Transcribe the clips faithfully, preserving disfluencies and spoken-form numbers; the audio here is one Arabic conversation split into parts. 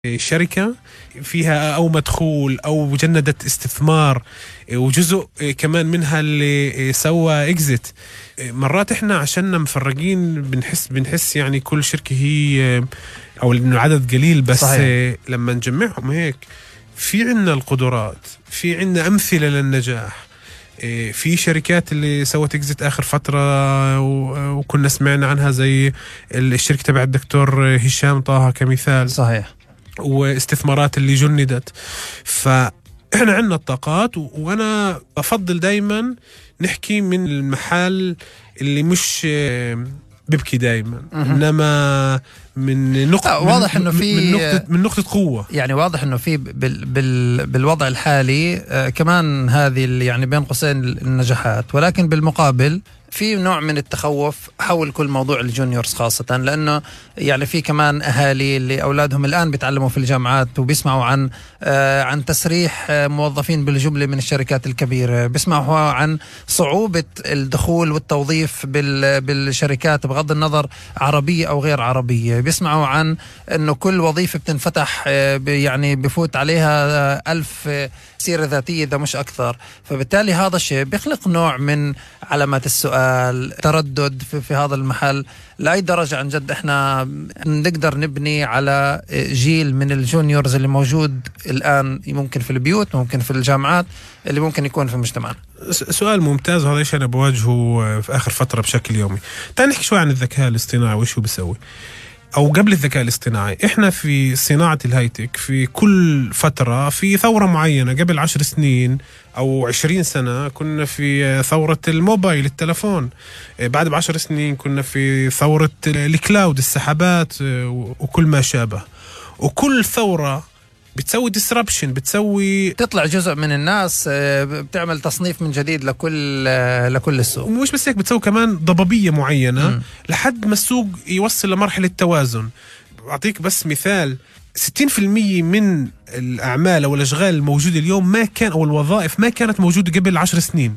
شركة فيها أو مدخول أو جندة استثمار وجزء كمان منها اللي سوى إكزيت. مرات إحنا عشاننا مفرقين بنحس بنحس يعني كل شركة هي أو إنه عدد قليل بس. صحيح. لما نجمعهم هيك في عنا القدرات، في عنا أمثلة للنجاح، في شركات اللي سوت إكزيت آخر فترة وكنا سمعنا عنها زي الشركة تبع الدكتور هشام طه كمثال. صحيح. واستثمارات اللي جندت. فإحنا عندنا الطاقات، وأنا بفضل دايما نحكي من المحل اللي مش ببكي دايما، إنما من نقطة واضح إنه في من نقطة من نقطة قوة. يعني واضح إنه في بال بال بالوضع الحالي آه كمان هذه اللي يعني بين قوسين النجاحات، ولكن بالمقابل في نوع من التخوف حول كل موضوع الجونيورز خاصة، لأنه يعني في كمان أهالي اللي أولادهم الآن بيتعلموا في الجامعات وبيسمعوا عن آه عن تسريح آه موظفين بالجملة من الشركات الكبيرة، بيسمعوا عن صعوبة الدخول والتوظيف بال بالشركات بغض النظر عربية أو غير عربية، بيسمعوا عن أنه كل وظيفة بتنفتح آه يعني بفوت عليها آه ألف آه سيرة ذاتية إذا مش أكثر. فبالتالي هذا الشيء بيخلق نوع من علامات السؤال، تردد في, في هذا المحل. لأي درجة عن جد إحنا نقدر نبني على جيل من الجونيورز اللي موجود الآن ممكن في البيوت، ممكن في الجامعات، اللي ممكن يكون في مجتمعنا؟ سؤال ممتاز، وهذا الشيء أنا بواجهه في آخر فترة بشكل يومي. تعال نحكي شوي عن الذكاء الاصطناعي وإيش هو بيسوي. أو قبل الذكاء الاصطناعي، إحنا في صناعة الهايتك في كل فترة في ثورة معينة. قبل عشر سنين أو عشرين سنة كنا في ثورة الموبايل التلفون، بعد بعشر سنين كنا في ثورة الكلاود السحابات وكل ما شابه. وكل ثورة بتسوي disruption، بتسوي تطلع جزء من الناس بتعمل تصنيف من جديد لكل لكل السوق. ومش بس هيك، بتسوي كمان ضبابية معينة م. لحد ما السوق يوصل لمرحلة توازن. أعطيك بس مثال، ستين بالمية من الأعمال أو الأشغال الموجودة اليوم ما كان أو الوظائف ما كانت موجودة قبل عشر سنين،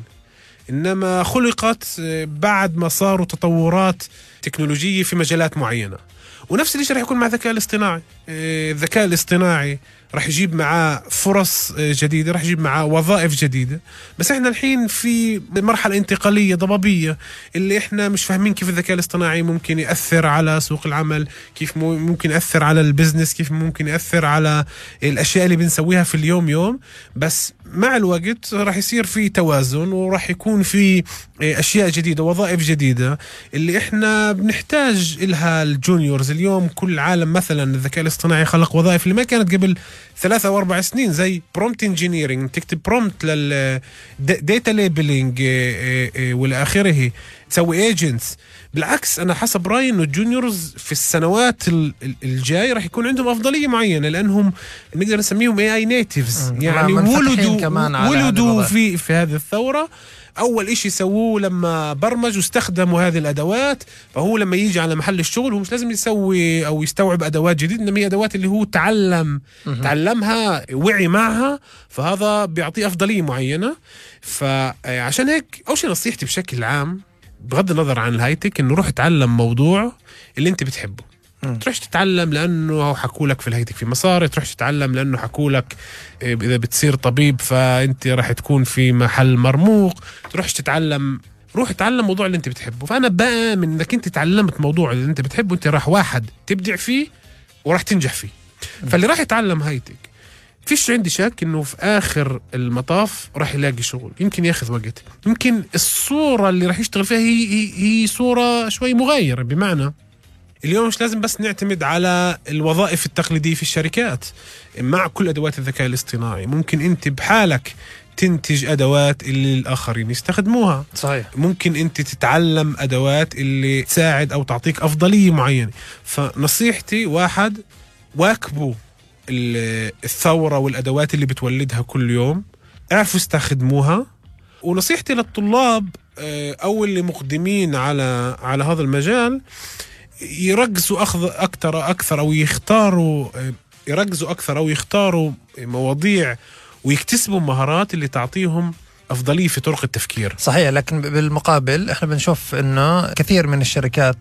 إنما خلقت بعد ما صاروا تطورات تكنولوجية في مجالات معينة. ونفس الشيء رح يكون مع الذكاء الاصطناعي. الذكاء الاصطناعي رح يجيب معاه فرص جديدة، رح يجيب معاه وظائف جديدة. بس احنا الحين في مرحلة انتقالية ضبابية اللي احنا مش فاهمين كيف الذكاء الاصطناعي ممكن يأثر على سوق العمل، كيف ممكن يأثر على البزنس، كيف ممكن يأثر على الأشياء اللي بنسويها في اليوم يوم. بس مع الوقت رح يصير في توازن، ورح يكون في أشياء جديدة، وظائف جديدة اللي احنا بنحتاج إلها الجونيورز اليوم. كل عالم مثلا الذكاء الاصطناعي خلق وظائف اللي ما كانت قبل ثلاثة أو أربع سنين، زي برومبت انجينيرينج، تكتب برومبت للديتا ليبلينج والى آخره، تسوي ايجنتس. بالعكس أنا حسب رأيي إنه الجونيورز في السنوات الجاي راح يكون عندهم أفضلية معينة، لأنهم نقدر نسميهم إيه آي نيتيفز، يعني ولدوا ولدوا في في هذه الثورة. أول إشي سووه لما برمجوا واستخدموا هذه الأدوات، فهو لما يجي على محل الشغل هو مش لازم يسوي أو يستوعب أدوات جديدة، إنما هي أدوات اللي هو تعلم تعلمها وعي معها، فهذا بيعطيه أفضلية معينة. فعشان هيك أول شيء نصيحتي بشكل عام بغض النظر عن الهايتك إنه روح تعلم موضوع اللي أنت بتحبه. تروح تتعلم لأنه حكولك في الهيتك في مصاري، تروح تتعلم لأنه حكولك إذا بتصير طبيب فأنت راح تكون في محل مرموق، تروح تتعلم، روح تتعلم موضوع اللي أنت بتحبه. فأنا بقى من أنك أنت تعلمت موضوع اللي أنت بتحبه، أنت راح واحد تبدع فيه وراح تنجح فيه. فاللي راح يتعلم هايتك فيش عندي شك إنه في آخر المطاف راح يلاقي شغل، يمكن ياخذ وقت، يمكن الصورة اللي راح يشتغل فيها هي, هي, هي صورة شوي مغايرة. بمعنى اليوم مش لازم بس نعتمد على الوظائف التقليدية في الشركات. مع كل أدوات الذكاء الاصطناعي ممكن أنت بحالك تنتج أدوات اللي الآخرين يستخدموها. صحيح. ممكن أنت تتعلم أدوات اللي تساعد أو تعطيك أفضلية معينة. فنصيحتي واحد، واكبوا الثورة والأدوات اللي بتولدها كل يوم، اعرفوا استخدموها. ونصيحتي للطلاب أو اللي مقدمين على على هذا المجال يركزوا أخذ أكثر أكثر أو يختاروا يركزوا أكثر أو يختاروا مواضيع ويكتسبوا مهارات اللي تعطيهم أفضلية في طرق التفكير. صحيح، لكن بالمقابل احنا بنشوف انه كثير من الشركات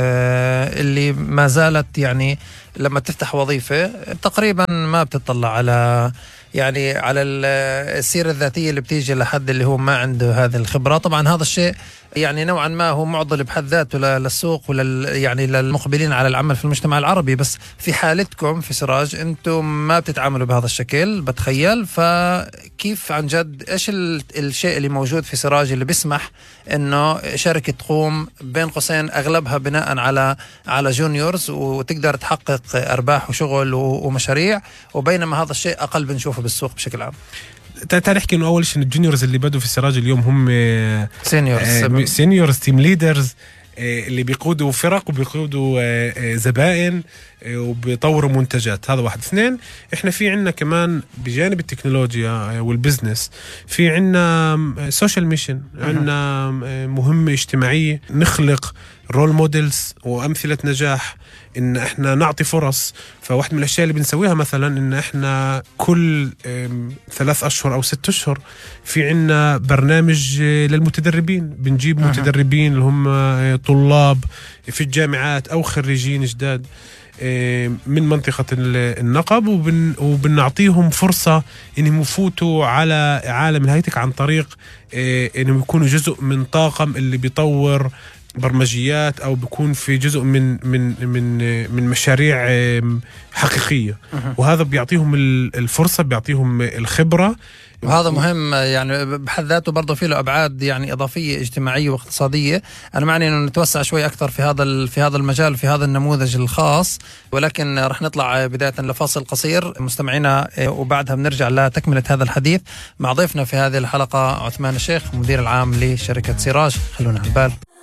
اللي ما زالت يعني لما تفتح وظيفة تقريبا ما بتطلع على يعني على السيرة الذاتية اللي بتيجي لحد اللي هو ما عنده هذه الخبرة. طبعا هذا الشيء يعني نوعا ما هو معضل بحد ذاته للسوق ولل يعني للمقبلين على العمل في المجتمع العربي. بس في حالتكم في سراج انتم ما بتتعاملوا بهذا الشكل بتخيل، فكيف عن جد ايش الشيء اللي موجود في سراج اللي بيسمح انه شركة تقوم بين قوسين اغلبها بناء على على جونيورز وتقدر تحقق ارباح وشغل ومشاريع، وبينما هذا الشيء اقل بنشوفه بالسوق بشكل عام؟ تعال نحكي انه اول شيء الجونيورز اللي بدوا في سراج اليوم هم سينيورز سينيورز تيم ليدرز اللي بيقودوا فرق وبيقودوا زبائن وبيطوروا منتجات. هذا واحد. اثنين، احنا في عنا كمان بجانب التكنولوجيا والبزنس في عنا سوشيال ميشن، عنا مهمة اجتماعية، نخلق رول موديلز وأمثلة نجاح، إن إحنا نعطي فرص. فواحد من الأشياء اللي بنسويها مثلا إن إحنا كل ثلاث أشهر أو ست أشهر في عنا برنامج للمتدربين، بنجيب متدربين اللي هم طلاب في الجامعات أو خريجين جداد من منطقة النقب، وبن وبنعطيهم فرصة إنهم يفوتوا على عالم الهايتك عن طريق إنهم يكونوا جزء من طاقم اللي بيطور برمجيات أو بيكون في جزء من من من من مشاريع حقيقية. وهذا بيعطيهم الفرصة، بيعطيهم الخبرة، وهذا مهم يعني بحد ذاته برضه في له ابعاد يعني اضافيه اجتماعيه واقتصاديه. انا معني انه نتوسع شوي اكثر في هذا في هذا المجال في هذا النموذج الخاص، ولكن رح نطلع بدايه لفاصل قصير مستمعينا، وبعدها بنرجع لتكمله هذا الحديث مع ضيفنا في هذه الحلقه عثمان الشيخ مدير العام لشركه سراج. خلونا على البال.